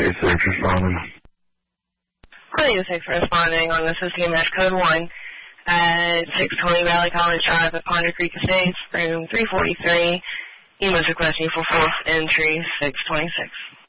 Radio 6 responding. Radio 6 responding on the CMS code 1 at 620 Valley College Drive at Ponder Creek Estates, room 343. He was requesting for fourth entry 626.